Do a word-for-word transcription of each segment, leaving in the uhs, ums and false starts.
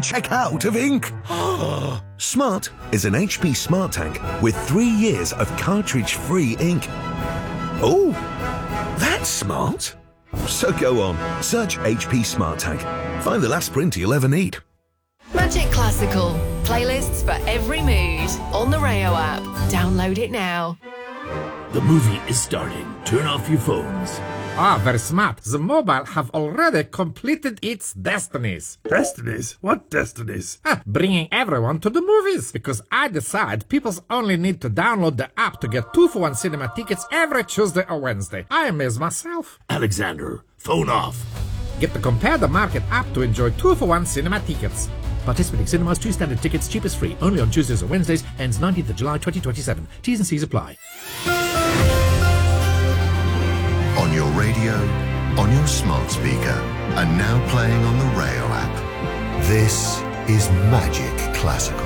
check out of ink. Smart is an H P Smart Tank with three years of cartridge-free ink. Oh, that's smart. So go on, search H P Smart Tank. Find the last printer you'll ever need. Magic Classical. Playlists for every mood. On the Rayo app. Download it now. The movie is starting. Turn off your phones. Ah, very smart. The mobile have already completed its destinies. Destinies? What destinies? Ah, bringing everyone to the movies. Because I decide people only need to download the app to get two for one cinema tickets every Tuesday or Wednesday. I amaze myself. Alexander, phone off. Get the Compare the Market app to enjoy two for one cinema tickets. Participating cinemas, two standard tickets, cheapest free. Only on Tuesdays or Wednesdays. Ends nineteenth of July twenty twenty-seven. T's and C's apply. On your radio, on your smart speaker, and now playing on the Rayo app. This is Magic Classical.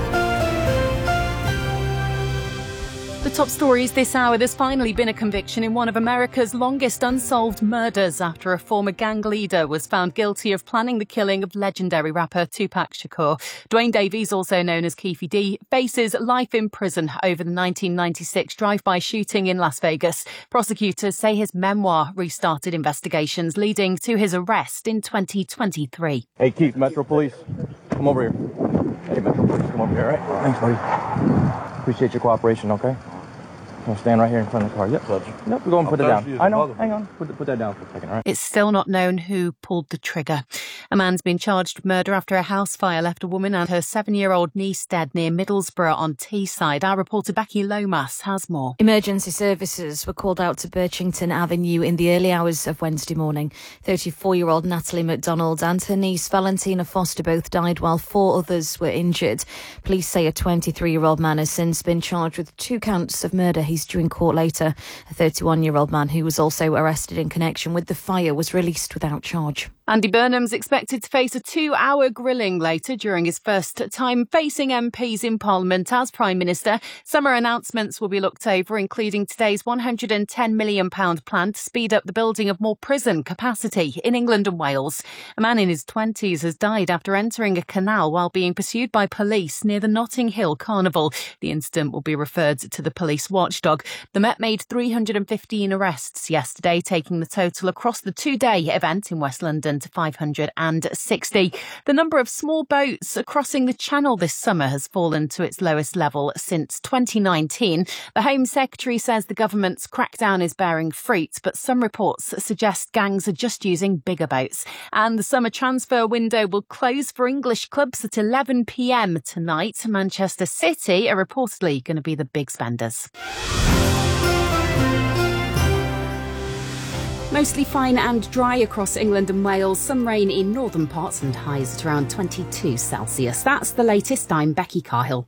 The top stories this hour. There's finally been a conviction in one of America's longest unsolved murders after a former gang leader was found guilty of planning the killing of legendary rapper Tupac Shakur. Dwayne Davies, also known as Keefe D, faces life in prison over the nineteen ninety-six drive-by shooting in Las Vegas. Prosecutors say his memoir restarted investigations leading to his arrest in twenty twenty-three. Hey, Keith, Metro Police, come over here. Hey, Metro Police, come over here, all right? Thanks, buddy. Appreciate your cooperation, okay? I'll stand right here in front of the car. Yep. Yep, we're going to put it down. I know. Hang on. Put, put that down for a second, all right? It's still not known who pulled the trigger. A man's been charged with murder after a house fire left a woman and her seven-year-old niece dead near Middlesbrough on Teesside. Our reporter Becky Lomas has more. Emergency services were called out to Birchington Avenue in the early hours of Wednesday morning. thirty-four-year-old Natalie McDonald and her niece Valentina Foster both died while four others were injured. Police say a twenty-three-year-old man has since been charged with two counts of murder. He's due in court later. A thirty-one-year-old man who was also arrested in connection with the fire was released without charge. Andy Burnham's expected to face a two-hour grilling later during his first time facing M Ps in Parliament as Prime Minister. Summer announcements will be looked over, including today's one hundred ten million pounds plan to speed up the building of more prison capacity in England and Wales. A man in his twenties has died after entering a canal while being pursued by police near the Notting Hill Carnival. The incident will be referred to the police watchdog. The Met made three hundred fifteen arrests yesterday, taking the total across the two-day event in West London to five hundred sixty. The number of small boats crossing the Channel this summer has fallen to its lowest level since twenty nineteen. The Home Secretary says the government's crackdown is bearing fruit, but some reports suggest gangs are just using bigger boats. And the summer transfer window will close for English clubs at eleven p m tonight. Manchester City are reportedly going to be the big spenders. Mostly fine and dry across England and Wales. Some rain in northern parts and highs at around twenty-two Celsius. That's the latest. I'm Becky Carhill.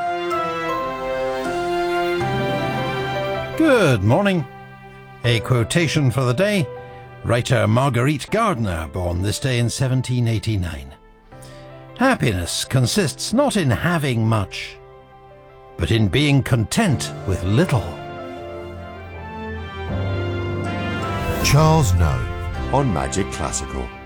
Good morning. A quotation for the day. Writer Marguerite Gardner, born this day in seventeen eighty-nine. Happiness consists not in having much, but in being content with little. Charles Noe on Magic Classical.